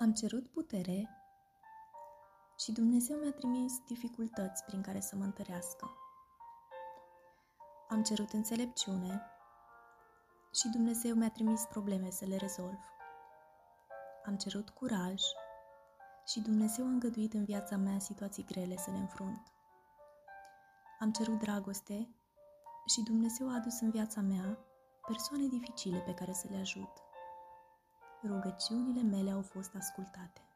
Am cerut putere și Dumnezeu mi-a trimis dificultăți prin care să mă întărească. Am cerut înțelepciune și Dumnezeu mi-a trimis probleme să le rezolv. Am cerut curaj și Dumnezeu a îngăduit în viața mea situații grele să le înfrunt. Am cerut dragoste și Dumnezeu a adus în viața mea persoane dificile pe care să le ajut. Rugăciunile mele au fost ascultate.